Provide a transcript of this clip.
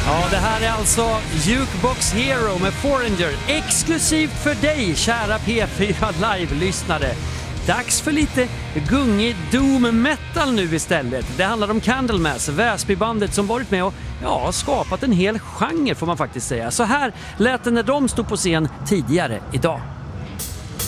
Ja, det här är alltså Jukebox Hero med Foreigner, exklusivt för dig, kära P4 Live-lyssnare. Dags för lite gungig doom metal nu istället. Det handlar om Candlemass, Väsbybandet som varit med och skapat en hel genre får man faktiskt säga. Så här lät det när de stod på scen tidigare idag.